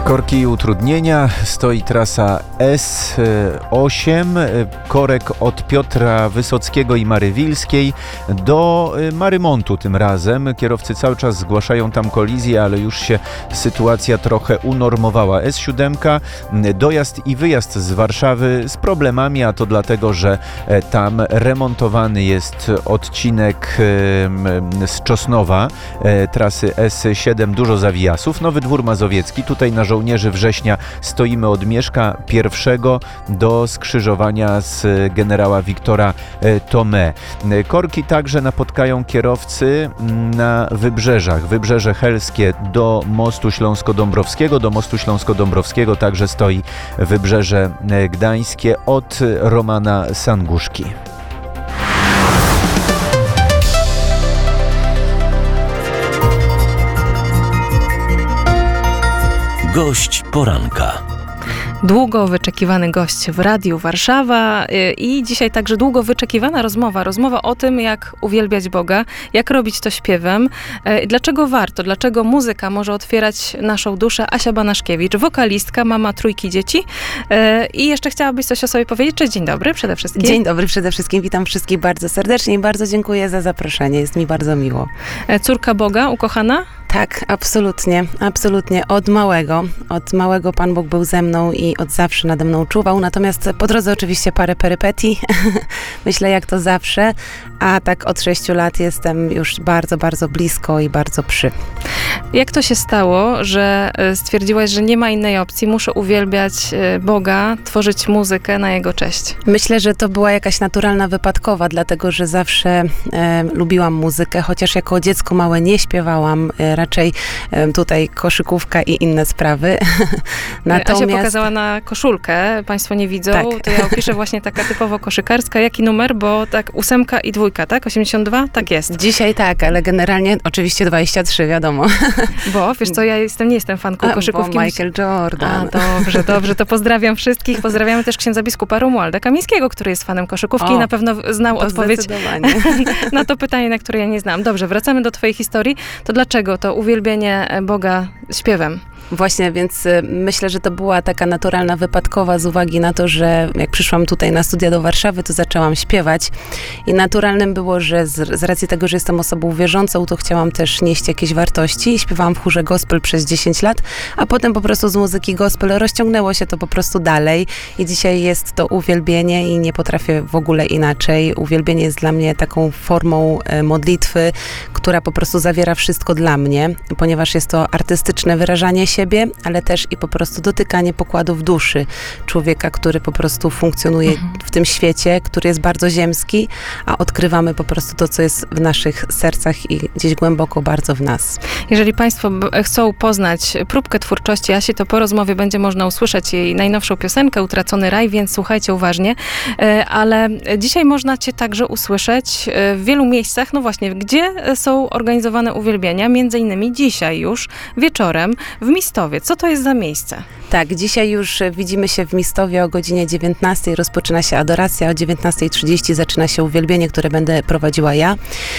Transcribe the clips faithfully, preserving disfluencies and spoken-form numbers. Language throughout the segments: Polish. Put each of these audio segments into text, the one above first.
Korki i utrudnienia, stoi trasa S osiem, korek od Piotra Wysockiego i Mary Wilskiej do Marymontu tym razem. Kierowcy cały czas zgłaszają tam kolizję, ale już się sytuacja trochę unormowała. S siedem, dojazd i wyjazd z Warszawy z problemami, a to dlatego, że tam remontowany jest odcinek z Czosnowa, trasy S siedem, dużo zawijasów. Nowy Dwór Mazowiecki, tutaj na Żołnierzy Września stoimy od Mieszka pierwszego do skrzyżowania z generała Wiktora Tomé. Korki także napotkają kierowcy na wybrzeżach. Wybrzeże Helskie do mostu Śląsko-Dąbrowskiego. Do mostu Śląsko-Dąbrowskiego także stoi Wybrzeże Gdańskie od Romana Sanguszki. Gość poranka. Długo wyczekiwany gość w Radiu Warszawa i dzisiaj także długo wyczekiwana rozmowa. Rozmowa o tym, jak uwielbiać Boga, jak robić to śpiewem, dlaczego warto, dlaczego muzyka może otwierać naszą duszę. Asia Banaszkiewicz, wokalistka, mama trójki dzieci. I jeszcze chciałabyś coś o sobie powiedzieć? Cześć, dzień dobry przede wszystkim. Dzień dobry przede wszystkim, witam wszystkich bardzo serdecznie i bardzo dziękuję za zaproszenie, jest mi bardzo miło. Córka Boga, ukochana? Tak, absolutnie, absolutnie. Od małego, od małego Pan Bóg był ze mną i od zawsze nade mną czuwał, natomiast po drodze oczywiście parę perypetii, myślę jak to zawsze, a tak od sześciu lat jestem już bardzo, bardzo blisko i bardzo przy. Jak to się stało, że stwierdziłaś, że nie ma innej opcji, muszę uwielbiać Boga, tworzyć muzykę na Jego cześć? Myślę, że to była jakaś naturalna wypadkowa, dlatego, że zawsze e, lubiłam muzykę, chociaż jako dziecko małe nie śpiewałam, e, raczej e, tutaj koszykówka i inne sprawy. Natomiast... Asia pokazała na koszulkę, państwo nie widzą, tak. To ja opiszę właśnie taka typowo koszykarska. Jaki numer? Bo tak ósemka i dwójka, tak? osiemdziesiąt dwa? Tak jest. Dzisiaj tak, ale generalnie oczywiście dwadzieścia trzy, wiadomo. Bo, wiesz co, ja jestem, nie jestem fanką A, koszykówki. Bo Michael Jordan. A, dobrze, dobrze, to pozdrawiam wszystkich. Pozdrawiamy też księdza biskupa Romualda Kamińskiego, który jest fanem koszykówki o, i na pewno znał odpowiedź na to pytanie, na które ja nie znam. Dobrze, wracamy do twojej historii. To dlaczego to uwielbienie Boga śpiewem? Właśnie, więc myślę, że to była taka naturalna wypadkowa z uwagi na to, że jak przyszłam tutaj na studia do Warszawy, to zaczęłam śpiewać i naturalnym było, że z, z racji tego, że jestem osobą wierzącą, to chciałam też nieść jakieś wartości i śpiewałam w chórze gospel przez dziesięć lat, a potem po prostu z muzyki gospel rozciągnęło się to po prostu dalej i dzisiaj jest to uwielbienie i nie potrafię w ogóle inaczej. Uwielbienie jest dla mnie taką formą modlitwy, która po prostu zawiera wszystko dla mnie, ponieważ jest to artystyczne wyrażanie się siebie, ale też i po prostu dotykanie pokładów duszy człowieka, który po prostu funkcjonuje mhm. w tym świecie, który jest bardzo ziemski, a odkrywamy po prostu to, co jest w naszych sercach i gdzieś głęboko bardzo w nas. Jeżeli państwo chcą poznać próbkę twórczości Asi, to po rozmowie będzie można usłyszeć jej najnowszą piosenkę Utracony Raj, więc słuchajcie uważnie. Ale dzisiaj można cię także usłyszeć w wielu miejscach, no właśnie, gdzie są organizowane uwielbienia, między innymi dzisiaj już wieczorem w Mistowie. Co to jest za miejsce? Tak, dzisiaj już widzimy się w Mistowie o godzinie dziewiętnastej. Rozpoczyna się adoracja, o dziewiętnasta trzydzieści zaczyna się uwielbienie, które będę prowadziła ja.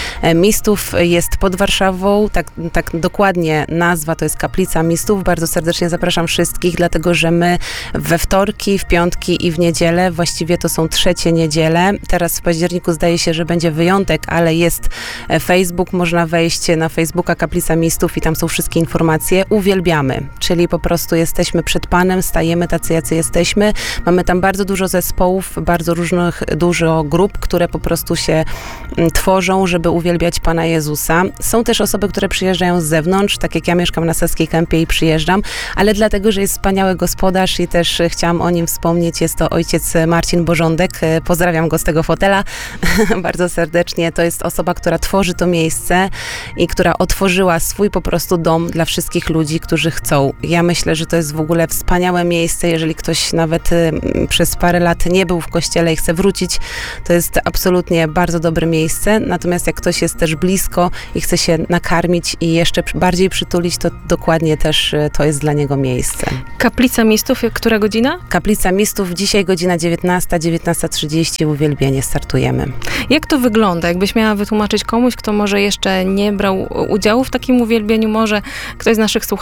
Mistów jest pod Warszawą, tak, tak dokładnie nazwa to jest Kaplica Mistów. Bardzo serdecznie zapraszam wszystkich, dlatego że my we wtorki, w piątki i w niedzielę, właściwie to są trzecie niedziele. Teraz w październiku zdaje się, że będzie wyjątek, ale jest Facebook, można wejść na Facebooka Kaplica Mistów i tam są wszystkie informacje. Uwielbiamy, czyli po prostu jesteśmy przed Panem, stajemy tacy, jacy jesteśmy. Mamy tam bardzo dużo zespołów, bardzo różnych, dużo grup, które po prostu się tworzą, żeby uwielbiać Pana Jezusa. Są też osoby, które przyjeżdżają z zewnątrz, tak jak ja mieszkam na Saskiej Kępie i przyjeżdżam, ale dlatego, że jest wspaniały gospodarz i też chciałam o nim wspomnieć, jest to ojciec Marcin Bożądek. Pozdrawiam go z tego fotela bardzo serdecznie. To jest osoba, która tworzy to miejsce i która otworzyła swój po prostu dom dla wszystkich ludzi, którzy chcą. Ja myślę, że to jest w ogóle wspaniałe miejsce, jeżeli ktoś nawet y, przez parę lat nie był w kościele i chce wrócić, to jest absolutnie bardzo dobre miejsce. Natomiast jak ktoś jest też blisko i chce się nakarmić i jeszcze bardziej przytulić, to dokładnie też y, to jest dla niego miejsce. Kaplica Mistów, która godzina? Kaplica Mistów, dzisiaj godzina dziewiętnasta, dziewiętnasta trzydzieści, uwielbienie, startujemy. Jak to wygląda? Jakbyś miała wytłumaczyć komuś, kto może jeszcze nie brał udziału w takim uwielbieniu, może ktoś z naszych słuchaczy teraz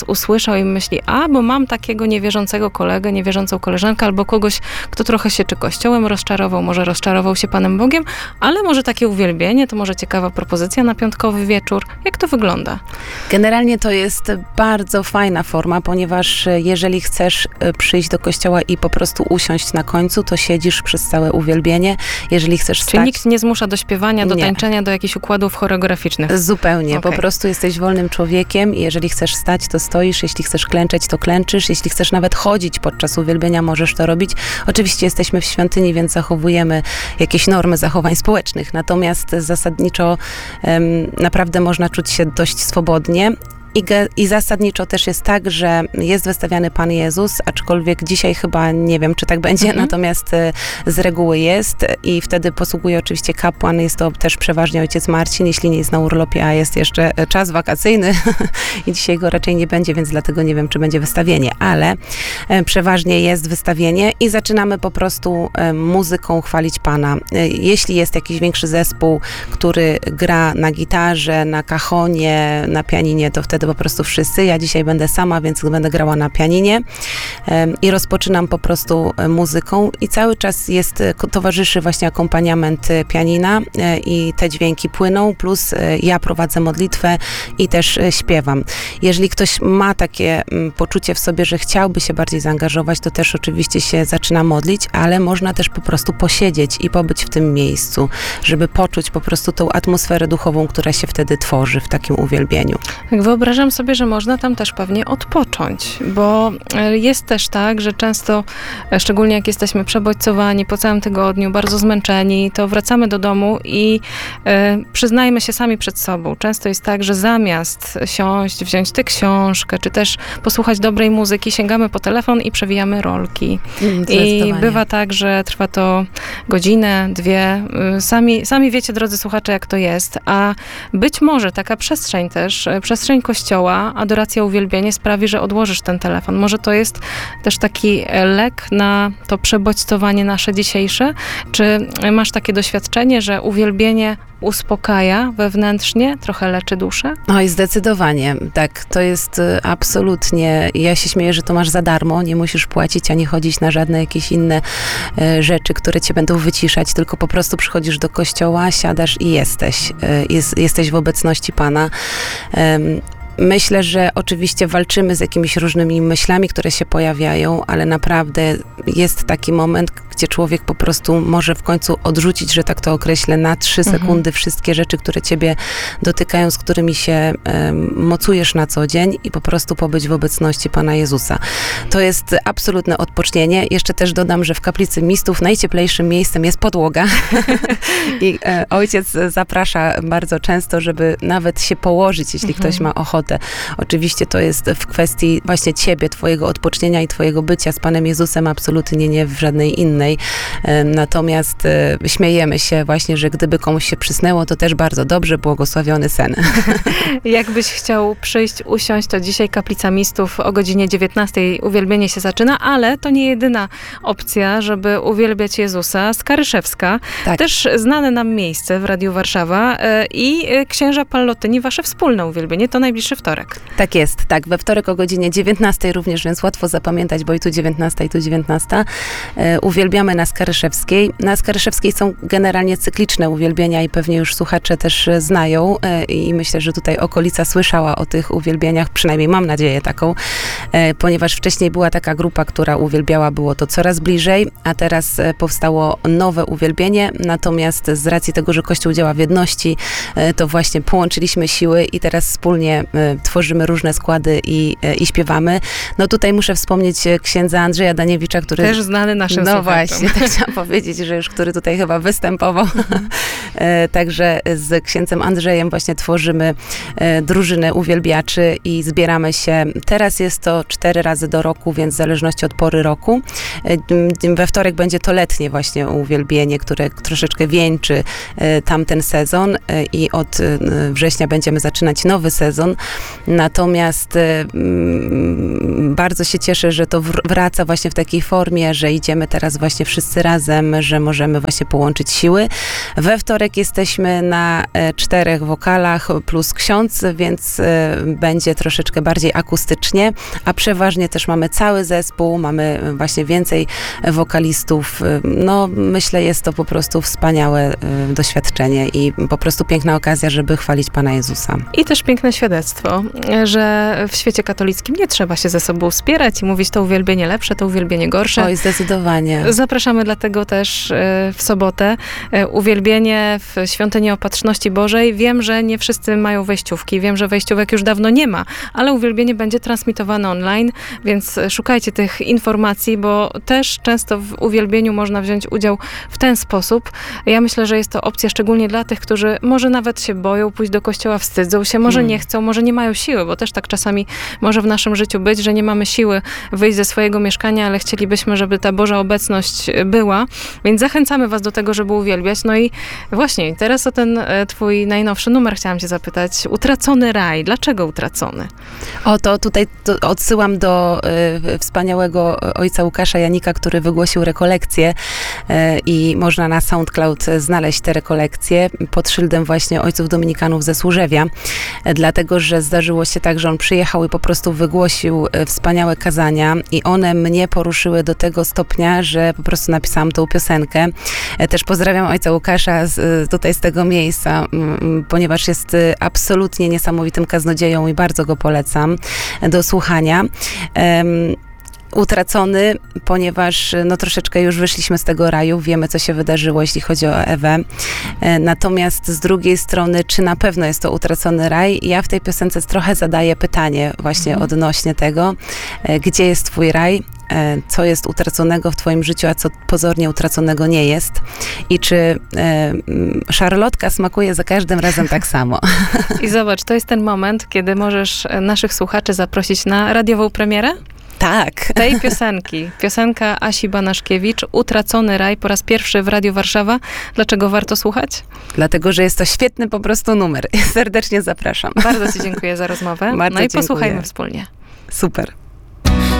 nas usłyszał i myśli, a, bo mam takiego niewierzącego kolegę, niewierzącą koleżankę, albo kogoś, kto trochę się czy kościołem rozczarował, może rozczarował się Panem Bogiem, ale może takie uwielbienie, to może ciekawa propozycja na piątkowy wieczór. Jak to wygląda? Generalnie to jest bardzo fajna forma, ponieważ jeżeli chcesz przyjść do kościoła i po prostu usiąść na końcu, to siedzisz przez całe uwielbienie. Jeżeli chcesz Czyli stać... nikt nie zmusza do śpiewania, do Nie. tańczenia, do jakichś układów choreograficznych. Zupełnie. Okej. Po prostu jesteś wolnym człowiekiem i jeżeli chcesz stać, to stoisz. Jeśli chcesz klęczeć, to klęczysz. Jeśli chcesz nawet chodzić podczas uwielbienia, możesz to robić. Oczywiście jesteśmy w świątyni, więc zachowujemy jakieś normy zachowań społecznych. Natomiast zasadniczo em, naprawdę można czuć się dość swobodnie. I, ge, I zasadniczo też jest tak, że jest wystawiany Pan Jezus, aczkolwiek dzisiaj chyba nie wiem, czy tak będzie, Mhm. natomiast e, z reguły jest i wtedy posługuje oczywiście kapłan, jest to też przeważnie ojciec Marcin, jeśli nie jest na urlopie, a jest jeszcze e, czas wakacyjny i dzisiaj go raczej nie będzie, więc dlatego nie wiem, czy będzie wystawienie, ale e, przeważnie jest wystawienie i zaczynamy po prostu e, muzyką chwalić Pana. E, jeśli jest jakiś większy zespół, który gra na gitarze, na kahonie, na pianinie, to wtedy po prostu wszyscy. Ja dzisiaj będę sama, więc będę grała na pianinie em, i rozpoczynam po prostu e, muzyką i cały czas jest, e, ko- towarzyszy właśnie akompaniament e, pianina e, i te dźwięki płyną, plus e, ja prowadzę modlitwę i też e, śpiewam. Jeżeli ktoś ma takie m, poczucie w sobie, że chciałby się bardziej zaangażować, to też oczywiście się zaczyna modlić, ale można też po prostu posiedzieć i pobyć w tym miejscu, żeby poczuć po prostu tą atmosferę duchową, która się wtedy tworzy w takim uwielbieniu. Tak, wyobrażam sobie, że można tam też pewnie odpocząć, bo e, jest też tak, że często, e, szczególnie jak jesteśmy przebodźcowani po całym tygodniu, bardzo zmęczeni, to wracamy do domu i e, przyznajmy się sami przed sobą. Często jest tak, że zamiast siąść, wziąć tę książkę, czy też posłuchać dobrej muzyki, sięgamy po telefon i przewijamy rolki. I bywa tak, że trwa to godzinę, dwie. Y, Sami, sami wiecie, drodzy słuchacze, jak to jest. A być może taka przestrzeń też, y, przestrzeń kościoła, adoracja, uwielbienie sprawi, że odłożysz ten telefon. Może to jest też taki e, lek na to przebodźcowanie nasze dzisiejsze. Czy masz takie doświadczenie, że uwielbienie uspokaja wewnętrznie, trochę leczy duszę? Oj, zdecydowanie. Tak, to jest y, absolutnie, ja się śmieję, że to masz za darmo, nie musisz płacić, ani chodzić na żadne jakieś inne y, rzeczy, które cię będą wyciszać, tylko po prostu przychodzisz do kościoła, siadasz i jesteś. Y, jest, jesteś w obecności Pana. Ym, Myślę, że oczywiście walczymy z jakimiś różnymi myślami, które się pojawiają, ale naprawdę jest taki moment, gdzie człowiek po prostu może w końcu odrzucić, że tak to określę, na trzy Mhm. sekundy wszystkie rzeczy, które ciebie dotykają, z którymi się um, mocujesz na co dzień i po prostu pobyć w obecności Pana Jezusa. To jest absolutne odpocznienie. Jeszcze też dodam, że w Kaplicy Mistów najcieplejszym miejscem jest podłoga i e, ojciec zaprasza bardzo często, żeby nawet się położyć, jeśli Mhm. ktoś ma ochotę. Oczywiście to jest w kwestii właśnie ciebie, twojego odpocznienia i twojego bycia z Panem Jezusem, absolutnie nie w żadnej innej. E, Natomiast e, śmiejemy się właśnie, że gdyby komuś się przysnęło, to też bardzo dobrze, błogosławiony sen. Jakbyś chciał przyjść, usiąść, to dzisiaj Kaplica Mistów o godzinie dziewiętnastej uwielbienie się zaczyna, ale to nie jedyna opcja, żeby uwielbiać Jezusa. Skaryszewska, Tak. też znane nam miejsce w Radiu Warszawa e, i e, księża Pallotyni, wasze wspólne uwielbienie, to najbliższy wtorek. Tak jest, tak. We wtorek o godzinie dziewiętnastej również, więc łatwo zapamiętać, bo i tu dziewiętnasta, i tu dziewiętnasta. E, uwielbiamy na Skaryszewskiej. Na Skaryszewskiej są generalnie cykliczne uwielbienia i pewnie już słuchacze też e, znają e, i myślę, że tutaj okolica słyszała o tych uwielbieniach, przynajmniej mam nadzieję taką, e, ponieważ wcześniej była taka grupa, która uwielbiała, było to coraz bliżej, a teraz e, powstało nowe uwielbienie, natomiast z racji tego, że Kościół działa w jedności, e, to właśnie połączyliśmy siły i teraz wspólnie e, tworzymy różne składy i, e, i śpiewamy. No tutaj muszę wspomnieć e, księdza Andrzeja Daniewicza, który... Też znany naszym No słuchaczom. właśnie, tak chciałam powiedzieć, że już który tutaj chyba występował. E, Także z księdzem Andrzejem właśnie tworzymy e, drużynę uwielbiaczy i zbieramy się. Teraz jest to to cztery razy do roku, więc w zależności od pory roku. We wtorek będzie to letnie właśnie uwielbienie, które troszeczkę wieńczy tamten sezon i od września będziemy zaczynać nowy sezon. Natomiast bardzo się cieszę, że to wraca właśnie w takiej formie, że idziemy teraz właśnie wszyscy razem, że możemy właśnie połączyć siły. We wtorek jesteśmy na czterech wokalach plus ksiądz, więc będzie troszeczkę bardziej akustycznie, a przeważnie też mamy cały zespół, mamy właśnie więcej wokalistów. No myślę, jest to po prostu wspaniałe doświadczenie i po prostu piękna okazja, żeby chwalić Pana Jezusa. I też piękne świadectwo, że w świecie katolickim nie trzeba się ze sobą wspierać i mówić, to uwielbienie lepsze, to uwielbienie gorsze. Oj, zdecydowanie. Zapraszamy dlatego też w sobotę uwielbienie w Świątyni Opatrzności Bożej. Wiem, że nie wszyscy mają wejściówki, wiem, że wejściówek już dawno nie ma, ale uwielbienie będzie transmitowane online, więc szukajcie tych informacji, bo też często w uwielbieniu można wziąć udział w ten sposób. Ja myślę, że jest to opcja szczególnie dla tych, którzy może nawet się boją pójść do kościoła, wstydzą się, może hmm. nie chcą, może nie mają siły, bo też tak czasami może w naszym życiu być, że nie mamy siły wyjść ze swojego mieszkania, ale chcielibyśmy, żeby ta Boża obecność była, więc zachęcamy was do tego, żeby uwielbiać. No i właśnie, teraz o ten twój najnowszy numer chciałam cię zapytać. Utracony raj. Dlaczego utracony? O, to tutaj to odsyłam do y, wspaniałego ojca Łukasza Janika, który wygłosił rekolekcję y, i można na SoundCloud znaleźć te rekolekcje pod szyldem właśnie ojców dominikanów ze Służewia, y, dlatego, że zdarzyło się tak, że on przyjechał i po prostu wygłosił y, wspaniałe kazania i one mnie poruszyły do tego stopnia, że po prostu napisałam tą piosenkę. Y, też pozdrawiam ojca Łukasza z, y, tutaj z tego miejsca, y, ponieważ jest y, absolutnie niesamowitym kaznodzieją i bardzo go polecam do słuchania. Um, Utracony, ponieważ no, troszeczkę już wyszliśmy z tego raju, wiemy, co się wydarzyło, jeśli chodzi o Ewę. Natomiast z drugiej strony, czy na pewno jest to utracony raj? Ja w tej piosence trochę zadaję pytanie właśnie mhm. odnośnie tego, gdzie jest twój raj? Co jest utraconego w twoim życiu, a co pozornie utraconego nie jest. I czy e, szarlotka smakuje za każdym razem tak samo. I zobacz, to jest ten moment, kiedy możesz naszych słuchaczy zaprosić na radiową premierę? Tak. Tej piosenki. Piosenka Asi Banaszkiewicz, Utracony raj, po raz pierwszy w Radiu Warszawa. Dlaczego warto słuchać? Dlatego, że jest to świetny po prostu numer. Serdecznie zapraszam. Bardzo ci dziękuję za rozmowę. Bardzo no i dziękuję. posłuchajmy wspólnie. Super.